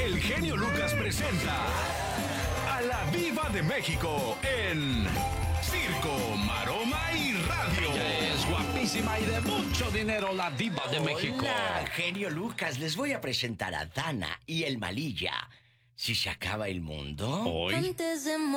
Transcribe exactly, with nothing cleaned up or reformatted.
el genio Lucas presenta a la Diva de México en Circo, Maroma y Radio. Ella es guapísima y de mucho dinero, la Diva de México. Hola, genio Lucas. Les voy a presentar a Dana y el Malilla. Si se acaba el mundo... Hoy... Antes de